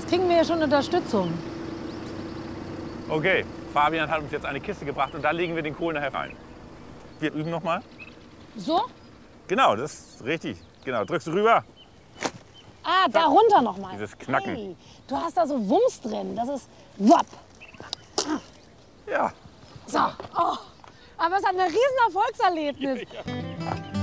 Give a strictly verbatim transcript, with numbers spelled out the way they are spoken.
kriegen wir ja schon Unterstützung. Okay, Fabian hat uns jetzt eine Kiste gebracht und da legen wir den Kohl nachher rein. Wir üben noch mal. So? Genau, das ist richtig. Genau, drückst du rüber. Ah, da runter noch mal. Dieses Knacken. Hey, du hast da so Wumms drin. Das ist Wop. Ja. So. Oh. Aber es hat ein riesen Erfolgserlebnis. Ja.